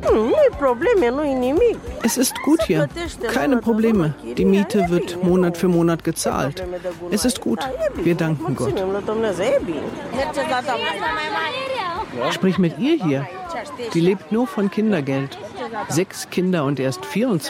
Es ist gut hier. Keine Probleme. Die Miete wird Monat für Monat gezahlt. Es ist gut. Wir danken Gott. Sprich mit ihr hier. Die lebt nur von Kindergeld. 6 Kinder und erst 24.